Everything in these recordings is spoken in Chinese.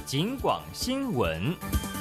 警广新闻。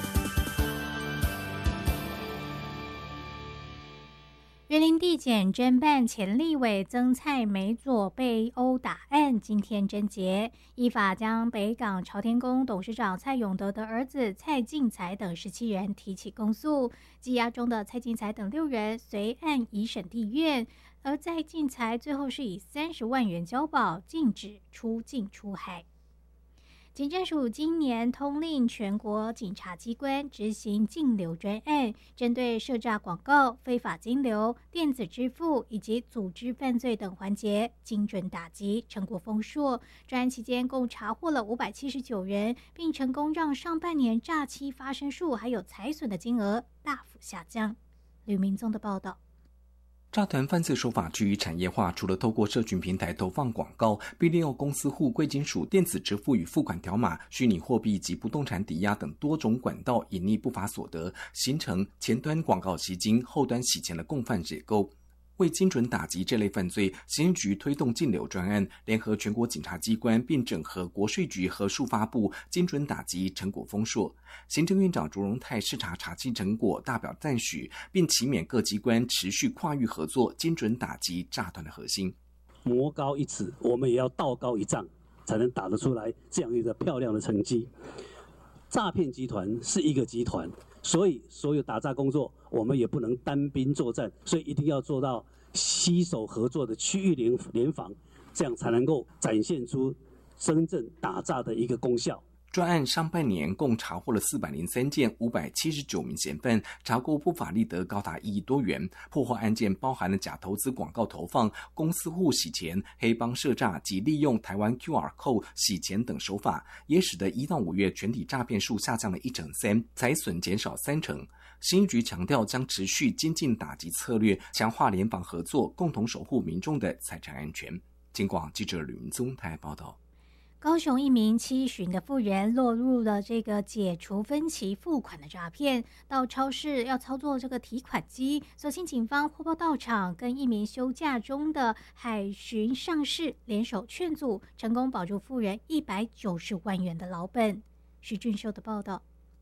员林地检侦办前立委曾蔡美左被殴打案今天侦结，依法将北港朝天宫董事长蔡永德的儿子蔡进才等17人提起公诉，羁押中的蔡进才等6人随案移审地院，而蔡进才最后是以30万元交保，禁止出境出海。警政署今年通令全国警察机关执行禁流专案，针对设诈广告、非法金流、电子支付以及组织犯罪等环节精准打击，成果丰硕。专案期间共查获了579人，并成功让上半年诈欺发生数还有财损的金额大幅下降。吕明宗的报道。 诈团犯罪手法趋于产业化，除了透过社群平台投放广告，并利用公司户、贵金属、电子支付与付款条码、虚拟货币及不动产抵押等多种管道隐匿不法所得，形成前端广告吸金、后端洗钱的共犯结构。为精准打击这类犯罪，刑局推动禁流专案，联合全国警察机关，并整合国税局和数发部，精准打击成果丰硕。行政院长卓荣泰视察查缉成果，大表赞许，并期勉各机关持续跨域合作，精准打击诈团的核心。 魔高一尺，我们也要道高一丈，才能打得出来这样一个漂亮的成绩。诈骗集团是一个集团，所以所有打诈工作我们也不能单兵作战，所以一定要做到携手合作的区域联防，这样才能够展现出真正打诈的一个功效。 专案上半年共查获了403件，579名嫌犯，查获不法利得高达1亿多元。破获案件包含了假投资广告投放、公司户洗钱、黑帮设诈及利用台湾 QR Code 洗钱等手法，也使得1到5月全体诈骗数下降了1/3，财损减少30%。刑局强调将持续精进打击策略，强化联防合作，共同守护民众的财产安全。警广记者吕明宗台报道。 高雄一名70旬的妇人落入了这个解除分期付款的诈骗，到超市要操作这个提款机，所幸警方火爆到场，跟一名休假中的海巡上士联手劝阻，成功保住妇人190万元的老本。徐俊秀的报道。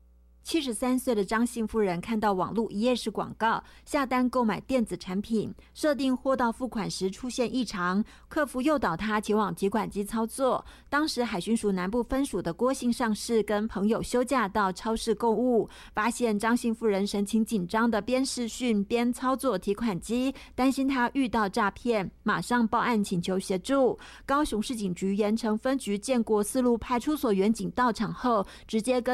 73岁的张姓妇人看到网络一页式广告，下单购买电子产品，设定货到付款时出现异常，客服诱导她前往提款机操作。当时海巡署南部分署的郭姓上士跟朋友休假到超市购物，发现张姓妇人神情紧张的边视讯边操作提款机，担心她遇到诈骗，马上报案请求协助。高雄市警局盐城分局建国4路派出所员警到场后，直接跟